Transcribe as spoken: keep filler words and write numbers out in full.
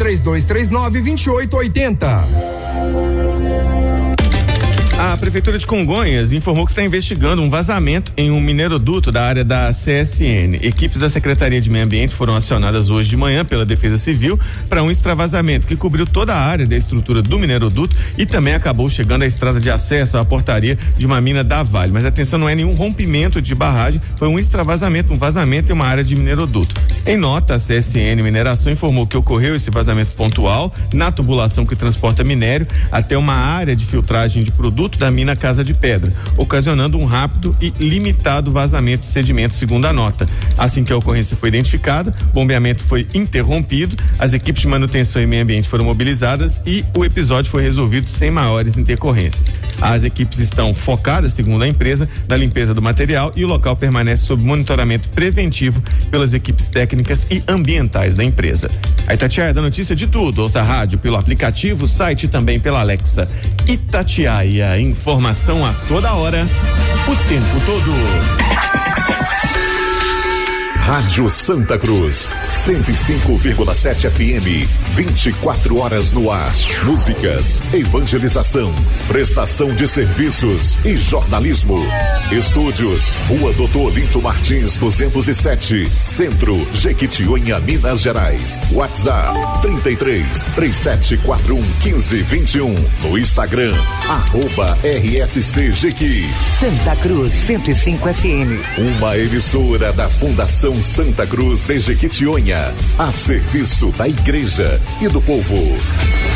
três dois três nove, dois oito oito zero. A Prefeitura de Congonhas informou que está investigando um vazamento em um mineroduto da área da C S N. Equipes da Secretaria de Meio Ambiente foram acionadas hoje de manhã pela Defesa Civil para um extravasamento que cobriu toda a área da estrutura do mineroduto e também acabou chegando à estrada de acesso à portaria de uma mina da Vale. Mas atenção, não é nenhum rompimento de barragem, foi um extravasamento, um vazamento em uma área de mineroduto. Em nota, a C S N Mineração informou que ocorreu esse vazamento pontual na tubulação que transporta minério até uma área de filtragem de produto da mina Casa de Pedra, ocasionando um rápido e limitado vazamento de sedimentos, segundo a nota. Assim que a ocorrência foi identificada, o bombeamento foi interrompido, as equipes de manutenção e meio ambiente foram mobilizadas e o episódio foi resolvido sem maiores intercorrências. As equipes estão focadas, segundo a empresa, na limpeza do material e o local permanece sob monitoramento preventivo pelas equipes técnicas e ambientais da empresa. A Itatiaia dá notícia de tudo. Ouça a rádio pelo aplicativo, site e também pela Alexa. Itatiaia, informação a toda hora, o tempo todo. Rádio Santa Cruz, cento e cinco vírgula sete F M, vinte e quatro horas no ar. Músicas, evangelização, prestação de serviços e jornalismo. Estúdios, Rua Doutor Olinto Martins, duzentos e sete, Centro, Jequitinhonha, Minas Gerais. WhatsApp, trinta e três, três sete quatro um, quinze, vinte e um. No Instagram, arroba R S C Jequi. Santa Cruz, cento e cinco F M. Uma emissora da Fundação Santa Cruz de Jequitinhonha, a serviço da igreja e do povo.